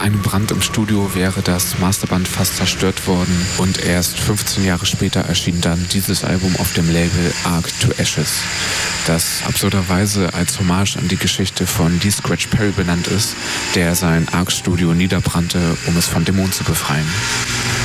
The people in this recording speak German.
einem Brand im Studio wäre das Masterband fast zerstört worden und erst 15 Jahre später erschien dann dieses Album auf dem Label Arc to Ashes, das absurderweise als Hommage an die Geschichte von D. Scratch Perry benannt ist, der sein Arc-Studio niederbrannte, um es von Dämonen zu befreien.